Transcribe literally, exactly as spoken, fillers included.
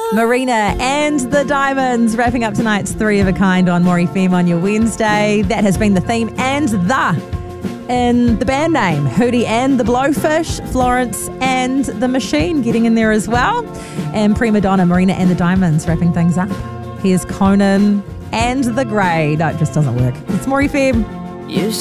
Marina and the Diamonds wrapping up tonight's Three of a Kind on More F M on your Wednesday. That has been the theme and the in the band name. Hootie and the Blowfish, Florence and the Machine getting in there as well. And Prima Donna, Marina and the Diamonds wrapping things up. Here's Conan and the Grey. No, it just doesn't work. It's More F M. You